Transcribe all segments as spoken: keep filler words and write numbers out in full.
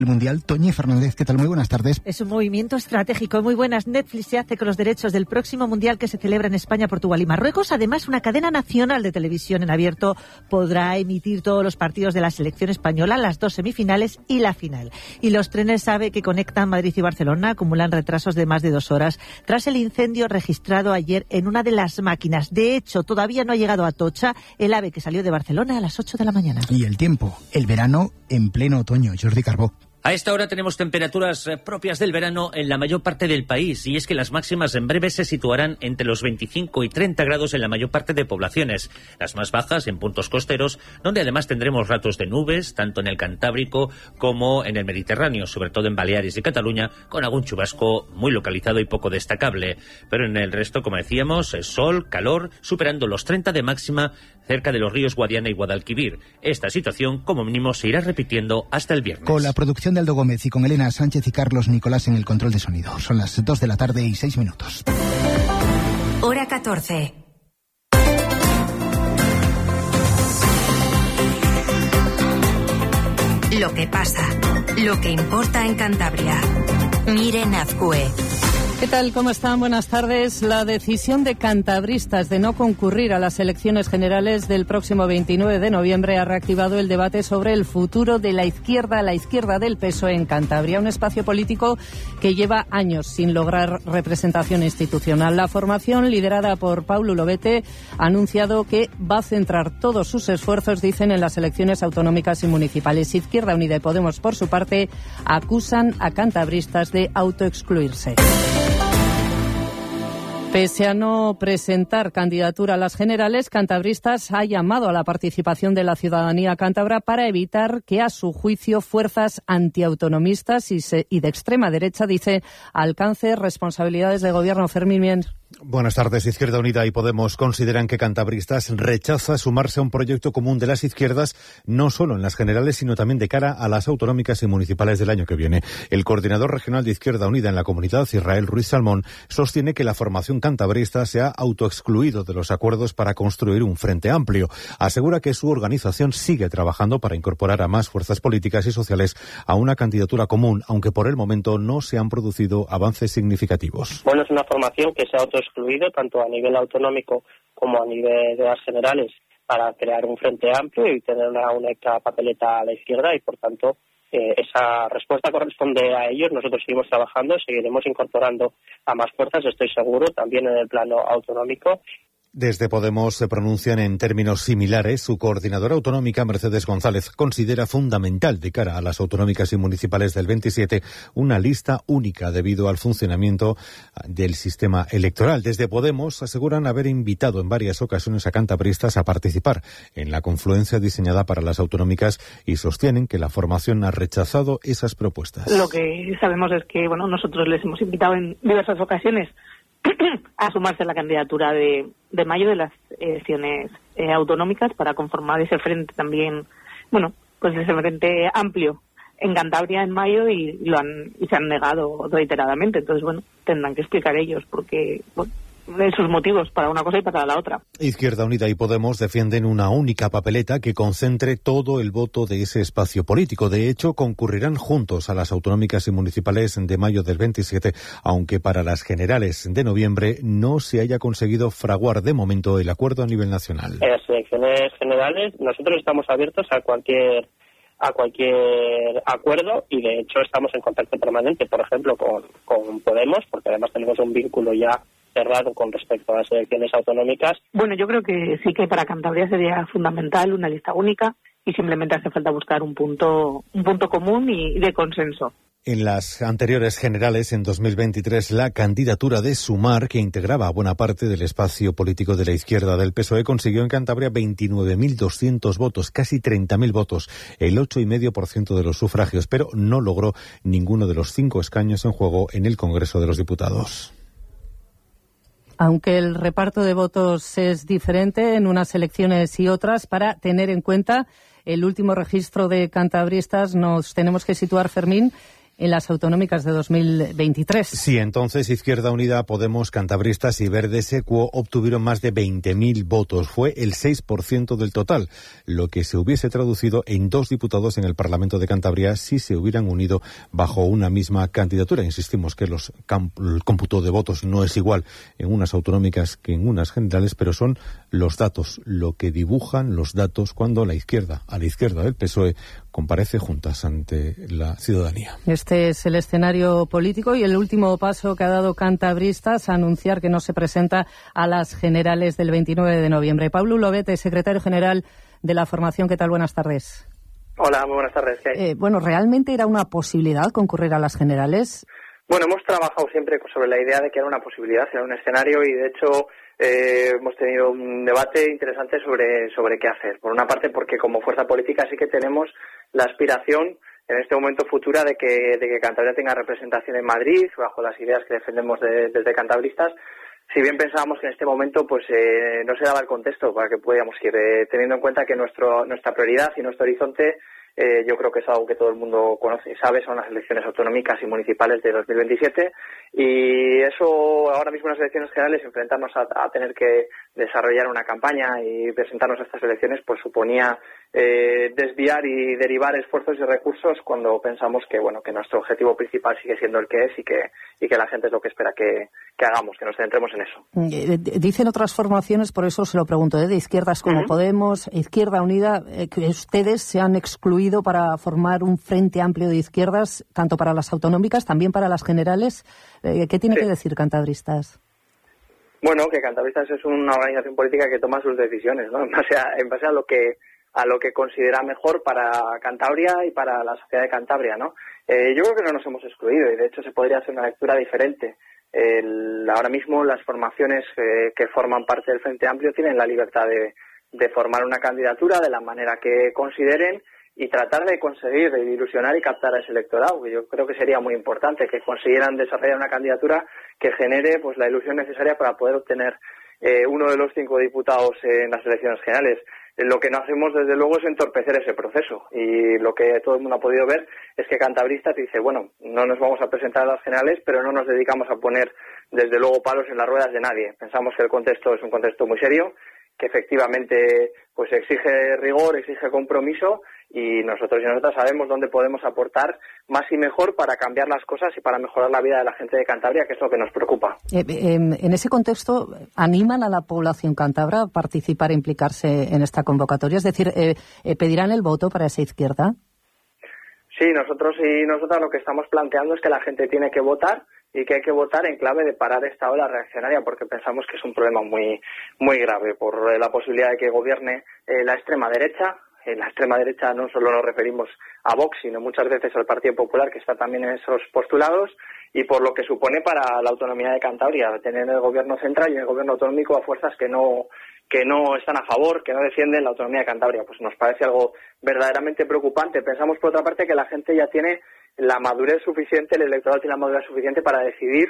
El Mundial. Toñi Fernández, ¿qué tal? Muy buenas tardes. Es un movimiento estratégico. Muy buenas. Netflix se hace con los derechos del próximo Mundial que se celebra en España, Portugal y Marruecos. Además, una cadena nacional de televisión en abierto podrá emitir todos los partidos de la selección española, las dos semifinales y la final. Y los trenes AVE que conectan Madrid y Barcelona acumulan retrasos de más de dos horas tras el incendio registrado ayer en una de las máquinas. De hecho, todavía no ha llegado a Atocha el AVE que salió de Barcelona a las ocho de la mañana. Y el tiempo, el verano en pleno otoño. Jordi Carbó. A esta hora tenemos temperaturas propias del verano en la mayor parte del país, y es que las máximas en breve se situarán entre los veinticinco y treinta grados en la mayor parte de poblaciones, las más bajas en puntos costeros, donde además tendremos ratos de nubes, tanto en el Cantábrico como en el Mediterráneo, sobre todo en Baleares y Cataluña, con algún chubasco muy localizado y poco destacable. Pero en el resto, como decíamos, es sol, calor, superando los treinta de máxima cerca de los ríos Guadiana y Guadalquivir. Esta situación, como mínimo, se irá repitiendo hasta el viernes. Con la producción de Aldo Gómez y con Elena Sánchez y Carlos Nicolás en el control de sonido. Son las dos de la tarde y seis minutos. Hora catorce. Lo que pasa, lo que importa en Cantabria. Miren Azcue. ¿Qué tal? ¿Cómo están? Buenas tardes. La decisión de cantabristas de no concurrir a las elecciones generales del próximo veintinueve de noviembre ha reactivado el debate sobre el futuro de la izquierda, la izquierda del P S O E en Cantabria, un espacio político que lleva años sin lograr representación institucional. La formación, liderada por Paulo Lobete, ha anunciado que va a centrar todos sus esfuerzos, dicen, en las elecciones autonómicas y municipales. Izquierda Unida y Podemos, por su parte, acusan a cantabristas de autoexcluirse. Pese a no presentar candidatura a las generales, Cantabristas ha llamado a la participación de la ciudadanía cántabra para evitar que, a su juicio, fuerzas antiautonomistas y, se, y de extrema derecha, dice, alcance responsabilidades de gobierno. Fermín Mier. Buenas tardes. Izquierda Unida y Podemos consideran que Cantabristas rechaza sumarse a un proyecto común de las izquierdas, no solo en las generales, sino también de cara a las autonómicas y municipales del año que viene. El coordinador regional de Izquierda Unida en la comunidad, Israel Ruiz Salmón, sostiene que la formación cantabrista se ha autoexcluido de los acuerdos para construir un frente amplio. Asegura que su organización sigue trabajando para incorporar a más fuerzas políticas y sociales a una candidatura común, aunque por el momento no se han producido avances significativos. Bueno, es una formación que se ha autoexcluido tanto a nivel autonómico como a nivel de las generales para crear un frente amplio y tener una única papeleta a la izquierda, y por tanto eh, esa respuesta corresponde a ellos. Nosotros seguimos trabajando, seguiremos incorporando a más fuerzas, estoy seguro, también en el plano autonómico. Desde Podemos se pronuncian en términos similares. Su coordinadora autonómica, Mercedes González, considera fundamental de cara a las autonómicas y municipales del veintisiete una lista única debido al funcionamiento del sistema electoral. Desde Podemos aseguran haber invitado en varias ocasiones a cantabristas a participar en la confluencia diseñada para las autonómicas y sostienen que la formación ha rechazado esas propuestas. Lo que sabemos es que, bueno, nosotros les hemos invitado en diversas ocasiones a sumarse a la candidatura de, de mayo de las elecciones eh, autonómicas para conformar ese frente también, bueno, pues ese frente amplio en Cantabria en mayo, y lo han y se han negado reiteradamente. Entonces, bueno, tendrán que explicar ellos porque, bueno, sus motivos para una cosa y para la otra. Izquierda Unida y Podemos defienden una única papeleta que concentre todo el voto de ese espacio político. De hecho, concurrirán juntos a las autonómicas y municipales de mayo del veintisiete, aunque para las generales de noviembre no se haya conseguido fraguar de momento el acuerdo a nivel nacional. En las elecciones generales nosotros estamos abiertos a cualquier a cualquier acuerdo, y de hecho estamos en contacto permanente, por ejemplo, con, con Podemos, porque además tenemos un vínculo ya cerrado con respecto a las elecciones autonómicas. Bueno, yo creo que sí, que para Cantabria sería fundamental una lista única, y simplemente hace falta buscar un punto un punto común y de consenso. En las anteriores generales, en dos mil veintitrés, la candidatura de Sumar, que integraba a buena parte del espacio político de la izquierda del P S O E, consiguió en Cantabria veintinueve mil doscientos votos, casi treinta mil votos, el ocho coma cinco por ciento de los sufragios, pero no logró ninguno de los cinco escaños en juego en el Congreso de los Diputados. Aunque el reparto de votos es diferente en unas elecciones y otras, para tener en cuenta el último registro de cantabristas nos tenemos que situar, Fermín, en las autonómicas de dos mil veintitrés. Sí, entonces Izquierda Unida, Podemos, Cantabristas y Verdes Equo obtuvieron más de veinte mil votos. Fue el seis por ciento del total, lo que se hubiese traducido en dos diputados en el Parlamento de Cantabria si se hubieran unido bajo una misma candidatura. Insistimos que los el cómputo de votos no es igual en unas autonómicas que en unas generales, pero son los datos, lo que dibujan los datos cuando la izquierda, a la izquierda del P S O E, comparece juntas ante la ciudadanía. Este es el escenario político y el último paso que ha dado Cantabristas a anunciar que no se presenta a las generales del veintinueve de noviembre. Pablo Lobete, secretario general de la formación, ¿qué tal? Buenas tardes. Hola, muy buenas tardes. Eh, bueno, ¿realmente era una posibilidad concurrir a las generales? Bueno, hemos trabajado siempre sobre la idea de que era una posibilidad, era un escenario y de hecho eh, hemos tenido un debate interesante sobre, sobre qué hacer. Por una parte porque como fuerza política sí que tenemos la aspiración en este momento futura de que, de que Cantabria tenga representación en Madrid bajo las ideas que defendemos de, desde Cantabristas. Si bien pensábamos que en este momento pues eh, no se daba el contexto para que pudiéramos ir, eh, teniendo en cuenta que nuestro, nuestra prioridad y nuestro horizonte Eh, yo creo que es algo que todo el mundo conoce y sabe, son las elecciones autonómicas y municipales de dos mil veintisiete y eso ahora mismo en las elecciones generales, enfrentarnos a, a tener que desarrollar una campaña y presentarnos a estas elecciones, pues suponía eh, desviar y derivar esfuerzos y recursos cuando pensamos que bueno que nuestro objetivo principal sigue siendo el que es y que y que la gente es lo que espera que, que hagamos, que nos centremos en eso. Eh, dicen otras formaciones, por eso se lo pregunto, ¿eh? de izquierdas como uh-huh. Podemos, Izquierda Unida, eh, que ustedes se han excluido para formar un frente amplio de izquierdas, tanto para las autonómicas, también para las generales. Eh, ¿Qué tiene sí. que decir Cantabristas? Bueno, que Cantabristas es una organización política que toma sus decisiones, ¿no? En base a, en base a lo que a lo que considera mejor para Cantabria y para la sociedad de Cantabria, ¿no? Eh, yo creo que no nos hemos excluido y de hecho se podría hacer una lectura diferente. El, ahora mismo las formaciones eh, que forman parte del Frente Amplio tienen la libertad de, de formar una candidatura de la manera que consideren y tratar de conseguir, de ilusionar y captar a ese electorado, que yo creo que sería muy importante, que consiguieran desarrollar una candidatura que genere pues la ilusión necesaria para poder obtener eh, uno de los cinco diputados en las elecciones generales. Lo que no hacemos, desde luego, es entorpecer ese proceso. Y lo que todo el mundo ha podido ver es que Cantabristas dice, bueno, no nos vamos a presentar a las generales, pero no nos dedicamos a poner, desde luego, palos en las ruedas de nadie. Pensamos que el contexto es un contexto muy serio, que efectivamente pues exige rigor, exige compromiso y nosotros y nosotras sabemos dónde podemos aportar más y mejor para cambiar las cosas y para mejorar la vida de la gente de Cantabria, que es lo que nos preocupa. Eh, eh, en ese contexto, ¿animan a la población cántabra a participar e implicarse en esta convocatoria? Es decir, eh, eh, ¿pedirán el voto para esa izquierda? Sí, nosotros y nosotras lo que estamos planteando es que la gente tiene que votar y que hay que votar en clave de parar esta ola reaccionaria porque pensamos que es un problema muy muy grave por la posibilidad de que gobierne eh, la extrema derecha. En la extrema derecha no solo nos referimos a Vox, sino muchas veces al Partido Popular, que está también en esos postulados, y por lo que supone para la autonomía de Cantabria, tener en el gobierno central y en el gobierno autonómico a fuerzas que no que no están a favor, que no defienden la autonomía de Cantabria. Pues nos parece algo verdaderamente preocupante. Pensamos, por otra parte, que la gente ya tiene la madurez suficiente, el electorado tiene la madurez suficiente para decidir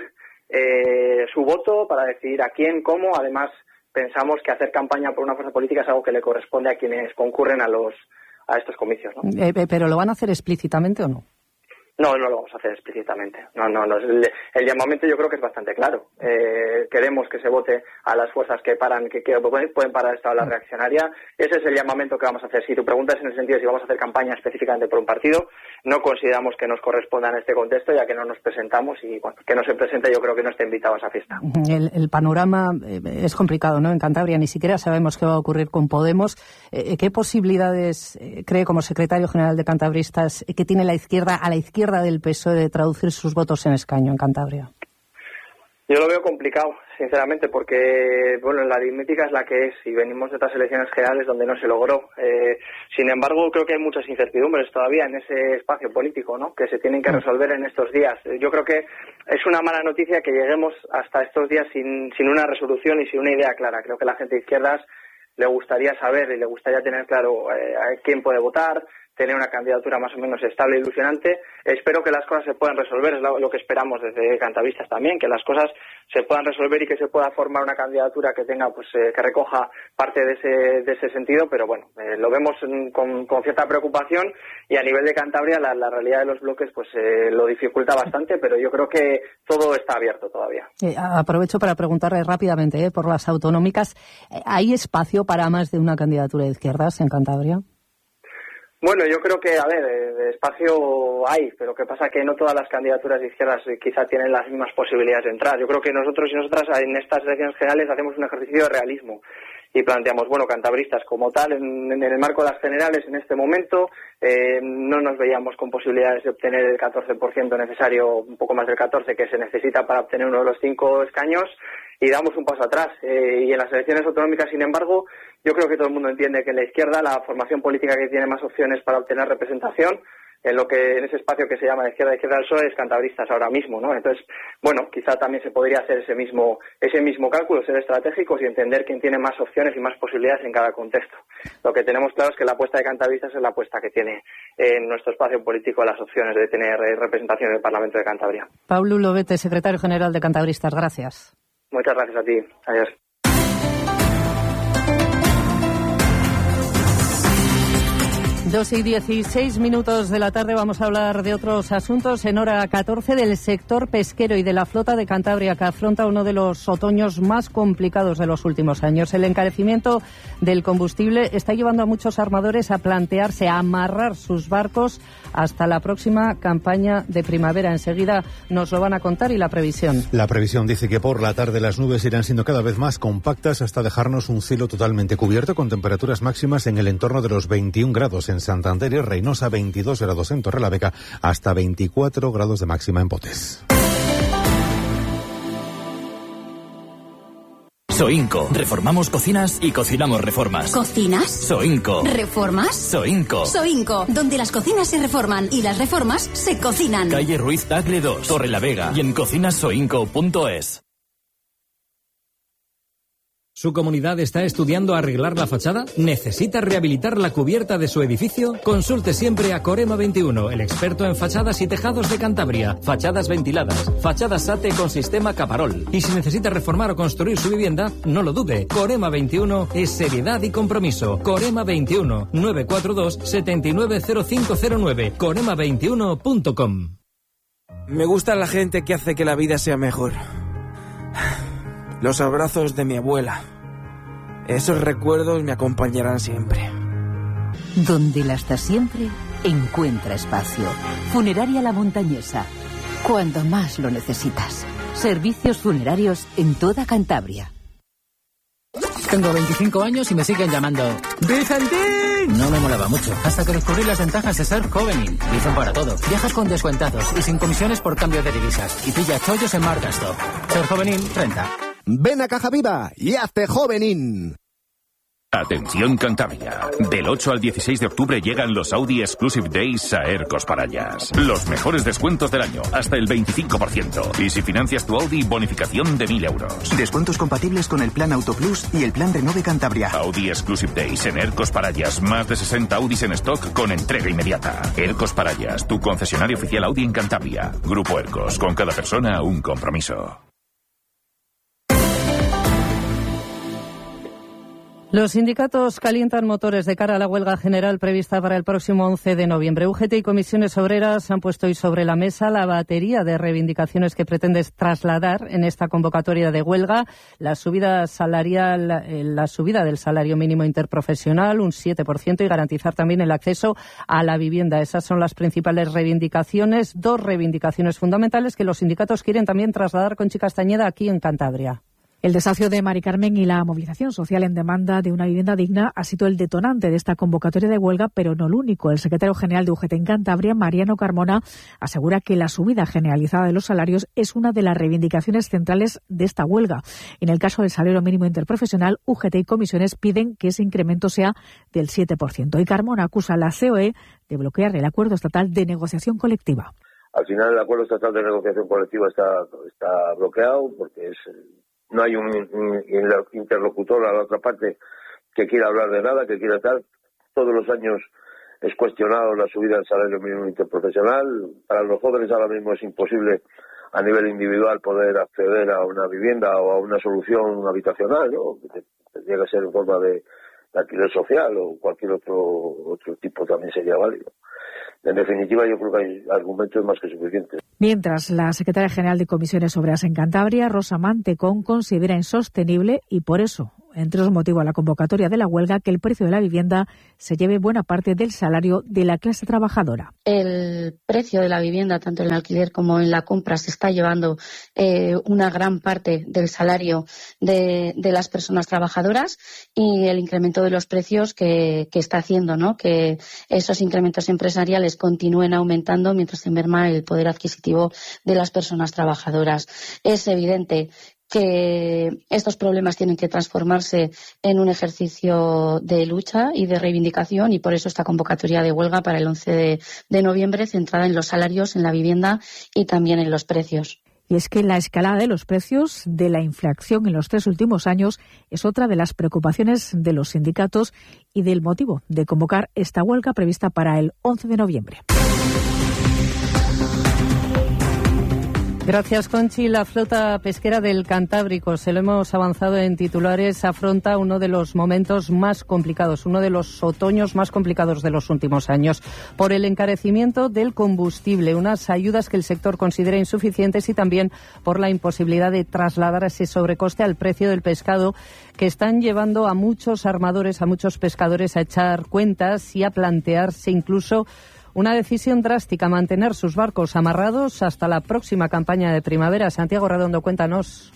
eh, su voto, para decidir a quién, cómo. Además, pensamos que hacer campaña por una fuerza política es algo que le corresponde a quienes concurren a los a estos comicios, ¿no? Eh, ¿Pero lo van a hacer explícitamente o no? No, no lo vamos a hacer explícitamente. No, no, no. El, el llamamiento yo creo que es bastante claro. Eh, queremos que se vote a las fuerzas que paran, que, que pueden parar esta ola reaccionaria. Ese es el llamamiento que vamos a hacer. Si tu pregunta es en el sentido de si vamos a hacer campaña específicamente por un partido, no consideramos que nos corresponda en este contexto, ya que no nos presentamos y bueno, que no se presente yo creo que no esté invitado a esa fiesta. El, el panorama es complicado, ¿no? En Cantabria ni siquiera sabemos qué va a ocurrir con Podemos. Eh, ¿Qué posibilidades eh, cree como secretario general de Cantabristas eh, que tiene la izquierda a la izquierda del P S O E de traducir sus votos en escaño en Cantabria? Yo lo veo complicado, sinceramente, porque bueno, la aritmética es la que es y venimos de otras elecciones generales donde no se logró. Eh, sin embargo, creo que hay muchas incertidumbres todavía en ese espacio político, ¿no? Que se tienen que resolver en estos días. Yo creo que es una mala noticia que lleguemos hasta estos días sin, sin una resolución y sin una idea clara. Creo que la gente de izquierdas le gustaría saber y le gustaría tener claro eh, a quién puede votar, tener una candidatura más o menos estable e ilusionante. Espero que las cosas se puedan resolver, es lo, lo que esperamos desde Cantabristas también, que las cosas se puedan resolver y que se pueda formar una candidatura que tenga, pues, eh, que recoja parte de ese, de ese sentido, pero bueno, eh, lo vemos con, con cierta preocupación, y a nivel de Cantabria la, la realidad de los bloques pues eh, lo dificulta bastante, pero yo creo que todo está abierto todavía. Eh, aprovecho para preguntarle rápidamente eh, por las autonómicas. ¿Hay espacio para más de una candidatura de izquierdas en Cantabria? Bueno, yo creo que, a ver, de, de espacio hay, pero que pasa que no todas las candidaturas de izquierdas quizá tienen las mismas posibilidades de entrar. Yo creo que nosotros y nosotras en estas elecciones generales hacemos un ejercicio de realismo y planteamos, bueno, Cantabristas como tal, en, en el marco de las generales en este momento, eh, no nos veíamos con posibilidades de obtener el catorce por ciento necesario, un poco más del catorce por ciento que se necesita para obtener uno de los cinco escaños, y damos un paso atrás. Eh, y en las elecciones autonómicas, sin embargo, yo creo que todo el mundo entiende que en la izquierda la formación política que tiene más opciones para obtener representación, en lo que en ese espacio que se llama la izquierda, izquierda del P S O E, es Cantabristas ahora mismo, ¿no? Entonces, bueno, quizá también se podría hacer ese mismo ese mismo cálculo, ser estratégicos y entender quién tiene más opciones y más posibilidades en cada contexto. Lo que tenemos claro es que la apuesta de Cantabristas es la apuesta que tiene en nuestro espacio político las opciones de tener representación en el Parlamento de Cantabria. Pablo Lobete, secretario general de Cantabristas, gracias. Muchas gracias a ti. Adiós. Dos y dieciséis minutos de la tarde vamos a hablar de otros asuntos. En hora catorce, del sector pesquero y de la flota de Cantabria, que afronta uno de los otoños más complicados de los últimos años. El encarecimiento del combustible está llevando a muchos armadores a plantearse amarrar sus barcos hasta la próxima campaña de primavera. Enseguida nos lo van a contar, y la previsión. La previsión dice que por la tarde las nubes irán siendo cada vez más compactas hasta dejarnos un cielo totalmente cubierto, con temperaturas máximas en el entorno de los veintiún grados en Santander y Reynosa, veintidós grados en Torrelavega, hasta veinticuatro grados de máxima en Potes. Soinco. Reformamos cocinas y cocinamos reformas. ¿Cocinas? Soinco. ¿Reformas? Soinco. Soinco, donde las cocinas se reforman y las reformas se cocinan. Calle Ruiz Tagle dos, Torrelavega, y en cocinas soinco punto es. ¿Su comunidad está estudiando arreglar la fachada? ¿Necesita rehabilitar la cubierta de su edificio? Consulte siempre a Corema veintiuno, el experto en fachadas y tejados de Cantabria. Fachadas ventiladas, fachadas SATE con sistema Caparol. Y si necesita reformar o construir su vivienda, no lo dude. Corema veintiuno es seriedad y compromiso. Corema veintiuno, nueve cuatro dos, siete nueve cero cinco cero nueve. corema veintiuno punto com. Me gusta la gente que hace que la vida sea mejor. Los abrazos de mi abuela. Esos recuerdos me acompañarán siempre. Donde la hasta siempre encuentra espacio. Funeraria La Montañesa. Cuando más lo necesitas. Servicios funerarios en toda Cantabria. Tengo veinticinco años y me siguen llamando ¡Vicentín! No me molaba mucho, hasta que descubrí las ventajas de ser Jovenin. Dicen para todo. Viajas con descuentados y sin comisiones por cambio de divisas. Y pilla chollos en Marcastop. Ser Jovenin, treinta. Ven a Caja Viva y hazte Jovenin. Atención Cantabria, del ocho al dieciséis de octubre llegan los Audi Exclusive Days a Ercos Parallas. Los mejores descuentos del año, hasta el veinticinco por ciento. Y si financias tu Audi, bonificación de mil euros. Descuentos compatibles con el plan Auto Plus y el plan Renove Cantabria. Audi Exclusive Days en Ercos Parallas. Más de sesenta Audis en stock con entrega inmediata. Ercos Parallas, tu concesionario oficial Audi en Cantabria. Grupo Ercos, con cada persona un compromiso. Los sindicatos calientan motores de cara a la huelga general prevista para el próximo once de noviembre. U G T y comisiones obreras han puesto hoy sobre la mesa la batería de reivindicaciones que pretendes trasladar en esta convocatoria de huelga. La subida salarial, la subida del salario mínimo interprofesional, un siete por ciento, y garantizar también el acceso a la vivienda. Esas son las principales reivindicaciones, dos reivindicaciones fundamentales que los sindicatos quieren también trasladar, Conchi Castañeda, aquí en Cantabria. El desahucio de Mari Carmen y la movilización social en demanda de una vivienda digna ha sido el detonante de esta convocatoria de huelga, pero no el único. El secretario general de U G T en Cantabria, Mariano Carmona, asegura que la subida generalizada de los salarios es una de las reivindicaciones centrales de esta huelga. En el caso del salario mínimo interprofesional, U G T y comisiones piden que ese incremento sea del siete por ciento. Y Carmona acusa a la C O E de bloquear el acuerdo estatal de negociación colectiva. Al final, el acuerdo estatal de negociación colectiva está, está bloqueado porque es... No hay un, un interlocutor a la otra parte que quiera hablar de nada, que quiera estar. Todos los años es cuestionado la subida del salario mínimo interprofesional. Para los jóvenes ahora mismo es imposible a nivel individual poder acceder a una vivienda o a una solución habitacional, ¿no? Tendría que ser en forma de, de alquiler social o cualquier otro otro tipo también sería válido. En definitiva, yo creo que hay argumentos más que suficientes. Mientras, la secretaria general de Comisiones Obreras en Cantabria, Rosa Mantecón, considera insostenible y por eso, entre los motivos de la convocatoria de la huelga, que el precio de la vivienda se lleve buena parte del salario de la clase trabajadora. El precio de la vivienda, tanto en el alquiler como en la compra, se está llevando eh, una gran parte del salario de, de las personas trabajadoras, y el incremento de los precios que, que está haciendo, ¿no? Que esos incrementos empresariales continúen aumentando mientras se merma el poder adquisitivo de las personas trabajadoras. Es evidente que estos problemas tienen que transformarse en un ejercicio de lucha y de reivindicación, y por eso esta convocatoria de huelga para el once de, de noviembre, centrada en los salarios, en la vivienda y también en los precios. Y es que la escalada de los precios de la inflación en los tres últimos años es otra de las preocupaciones de los sindicatos y del motivo de convocar esta huelga prevista para el once de noviembre. Gracias, Conchi. La flota pesquera del Cantábrico, se lo hemos avanzado en titulares, afronta uno de los momentos más complicados, uno de los otoños más complicados de los últimos años, por el encarecimiento del combustible, unas ayudas que el sector considera insuficientes, y también por la imposibilidad de trasladar ese sobrecoste al precio del pescado, que están llevando a muchos armadores, a muchos pescadores a echar cuentas y a plantearse incluso una decisión drástica: mantener sus barcos amarrados hasta la próxima campaña de primavera. Santiago Redondo, cuéntanos.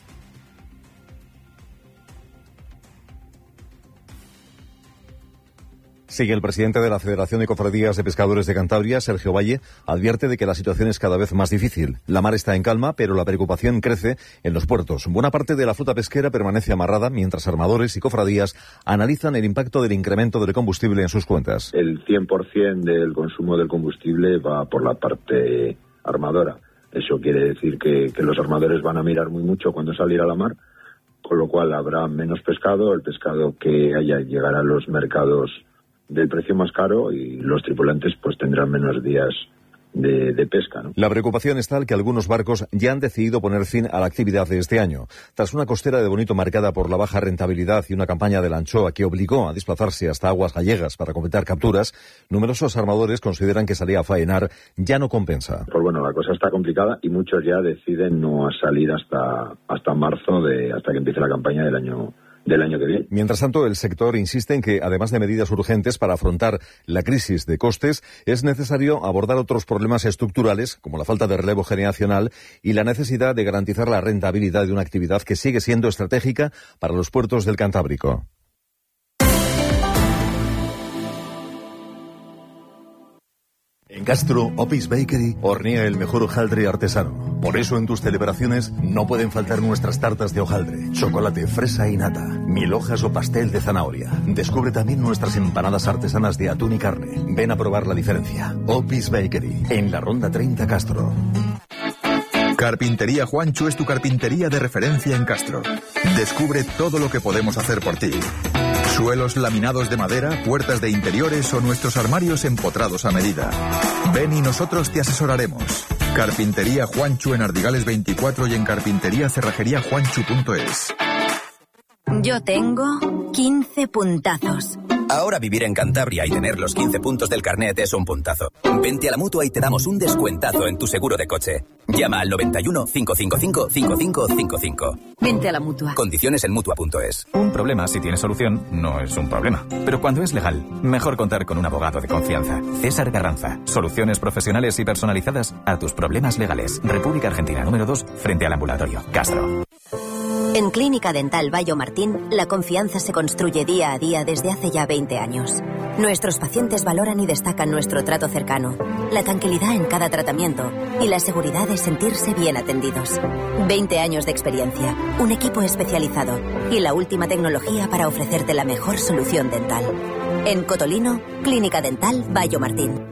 Sigue el presidente de la Federación de Cofradías de Pescadores de Cantabria, Sergio Valle, advierte de que la situación es cada vez más difícil. La mar está en calma, pero la preocupación crece en los puertos. Buena parte de la flota pesquera permanece amarrada, mientras armadores y cofradías analizan el impacto del incremento del combustible en sus cuentas. El cien por ciento del consumo del combustible va por la parte armadora. Eso quiere decir que, que los armadores van a mirar muy mucho cuando salir a la mar, con lo cual habrá menos pescado. El pescado que haya llegará a los mercados del precio más caro, y los tripulantes pues tendrán menos días de, de pesca, ¿no? La preocupación es tal que algunos barcos ya han decidido poner fin a la actividad de este año. Tras una costera de Bonito marcada por la baja rentabilidad y una campaña de la anchoa que obligó a desplazarse hasta aguas gallegas para completar capturas, numerosos armadores consideran que salir a faenar ya no compensa. Pues bueno, la cosa está complicada y muchos ya deciden no salir hasta hasta marzo, de hasta que empiece la campaña del año del año que viene. Mientras tanto, el sector insiste en que, además de medidas urgentes para afrontar la crisis de costes, es necesario abordar otros problemas estructurales, como la falta de relevo generacional y la necesidad de garantizar la rentabilidad de una actividad que sigue siendo estratégica para los puertos del Cantábrico. En Castro, Opis Bakery hornea el mejor hojaldre artesano. Por eso en tus celebraciones no pueden faltar nuestras tartas de hojaldre, chocolate, fresa y nata, mil hojas o pastel de zanahoria. Descubre también nuestras empanadas artesanas de atún y carne. Ven a probar la diferencia. Opis Bakery, en la Ronda treinta Castro. Carpintería Juancho es tu carpintería de referencia en Castro. Descubre todo lo que podemos hacer por ti. Suelos laminados de madera, puertas de interiores o nuestros armarios empotrados a medida. Ven y nosotros te asesoraremos. Carpintería Juancho en Ardigales veinticuatro y en carpintería cerrajería juancho punto es. Yo tengo quince puntazos. Ahora vivir en Cantabria y tener los quince puntos del carnet es un puntazo. Vente a la Mutua y te damos un descuentazo en tu seguro de coche. Llama al noventa y uno, cinco cinco cinco, cinco cinco cinco cinco. Vente a la Mutua. Condiciones en Mutua punto es. Un problema, si tiene solución, no es un problema. Pero cuando es legal, mejor contar con un abogado de confianza. César Garranza. Soluciones profesionales y personalizadas a tus problemas legales. República Argentina número dos, frente al ambulatorio. Castro. En Clínica Dental Bayo Martín, la confianza se construye día a día desde hace ya veinte años. Nuestros pacientes valoran y destacan nuestro trato cercano, la tranquilidad en cada tratamiento y la seguridad de sentirse bien atendidos. veinte años de experiencia, un equipo especializado y la última tecnología para ofrecerte la mejor solución dental. En Cotolino, Clínica Dental Bayo Martín.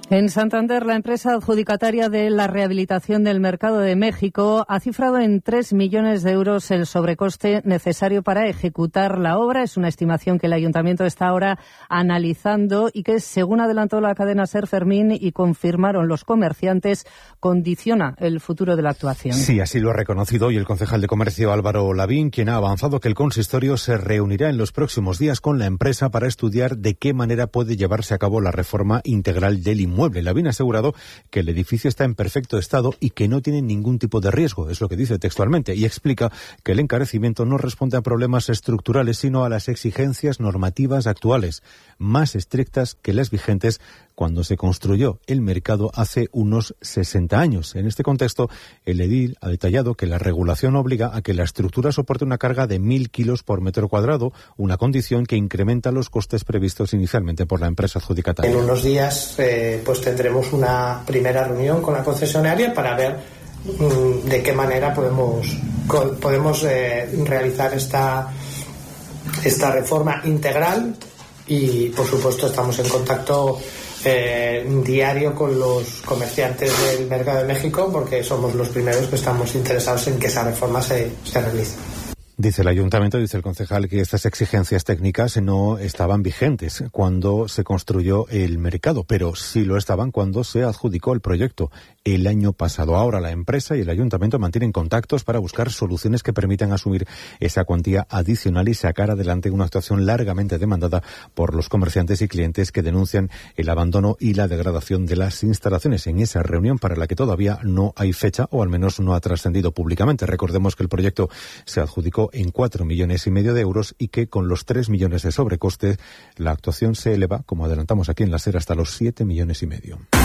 En Santander, la empresa adjudicataria de la rehabilitación del Mercado de México ha cifrado en tres millones de euros el sobrecoste necesario para ejecutar la obra. Es una estimación que el Ayuntamiento está ahora analizando y que, según adelantó la cadena SER Fermín y confirmaron los comerciantes, condiciona el futuro de la actuación. Sí, así lo ha reconocido hoy el concejal de Comercio Álvaro Lavín, quien ha avanzado que el consistorio se reunirá en los próximos días con la empresa para estudiar de qué manera puede llevarse a cabo la reforma integral del inmueble. Lavín ha asegurado que el edificio está en perfecto estado y que no tiene ningún tipo de riesgo, es lo que dice textualmente, y explica que el encarecimiento no responde a problemas estructurales, sino a las exigencias normativas actuales, más estrictas que las vigentes cuando se construyó el mercado hace unos sesenta años. En este contexto, el edil ha detallado que la regulación obliga a que la estructura soporte una carga de mil kilos por metro cuadrado, una condición que incrementa los costes previstos inicialmente por la empresa adjudicataria. En unos días eh, pues tendremos una primera reunión con la concesionaria para ver mm, de qué manera podemos, podemos eh, realizar esta, esta reforma integral y, por supuesto, estamos en contacto Eh, diario con los comerciantes del Mercado de México porque somos los primeros que estamos interesados en que esa reforma se, se realice. Dice el ayuntamiento, dice el concejal, que estas exigencias técnicas no estaban vigentes cuando se construyó el mercado, pero sí lo estaban cuando se adjudicó el proyecto el año pasado. Ahora la empresa y el ayuntamiento mantienen contactos para buscar soluciones que permitan asumir esa cuantía adicional y sacar adelante una actuación largamente demandada por los comerciantes y clientes que denuncian el abandono y la degradación de las instalaciones. En esa reunión, para la que todavía no hay fecha, o al menos no ha trascendido públicamente. Recordemos que el proyecto se adjudicó en cuatro millones y medio de euros y que con los tres millones de sobrecoste la actuación se eleva, como adelantamos aquí en la SER, hasta los siete millones y medio.